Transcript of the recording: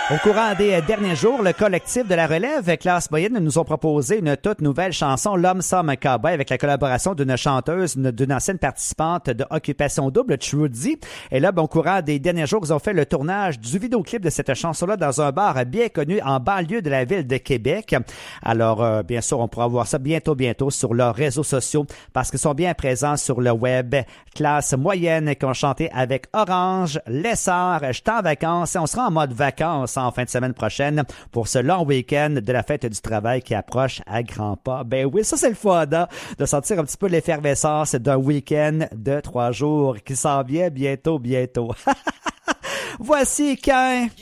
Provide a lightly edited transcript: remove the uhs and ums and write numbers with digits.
Au courant des derniers jours, le collectif de la relève classe moyenne nous ont proposé une toute nouvelle chanson, L'Homme Somme Cowboy, avec la collaboration d'une chanteuse, d'une ancienne participante de Occupation Double, Trudy. Et là, au courant des derniers jours, ils ont fait le tournage du vidéoclip de cette chanson-là dans un bar bien connu en banlieue de la ville de Québec. Alors, bien sûr, on pourra voir ça bientôt sur leurs réseaux sociaux parce qu'ils sont bien présents sur le web. Classe moyenne qui ont chanté avec Orange, Lessard, Je suis en vacances et on sera en mode vacances en fin de semaine prochaine pour ce long week-end de la fête du travail qui approche à grands pas. Ben oui, ça c'est le fun, hein, de sentir un petit peu l'effervescence d'un week-end de 3 jours qui s'en vient bientôt. Voici qu'un